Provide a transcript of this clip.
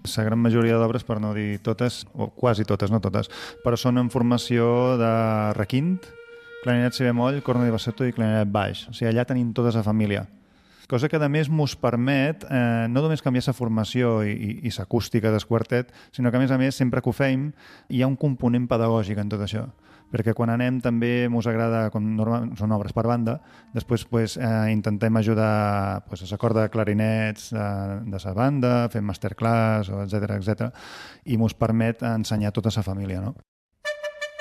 La gran majoria d'obres, per no dir totes, o quasi totes, no totes, però són en formació de requint, clarinet si bemoll, corno di bassetto i clarinet baix. O sigui, allà tenim tota la família. Cosa que, a més, mos permet no només canviar la formació i l'acústica del quartet, sinó que, a més, sempre que ho fem, hi ha un component pedagògic en tot això. Perquè quan anem també mos agrada, com normalment són obres per banda, després intentem ajudar a la corda de clarinets de la banda, fem masterclass, etc etc, i mos permet ensenyar tota la família, no?